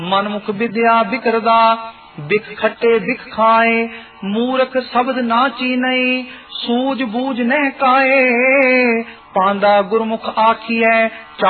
ਮਨਮੁਖ ਵਿਦਿਆ ਬਿਕਰਦਾ, ਬਿਖ ਖੱਟੇ ਬਿਖ ਖਾਏ, ਮੂਰਖ ਸ਼ਬਦ ਨਾ ਚੀਨਈ, ਸੂਝ ਬੂਝ ਨਹਿ ਕਾਏ। ਪਾਂਦਾ ਗੁਰਮੁਖ ਆਖੀਐ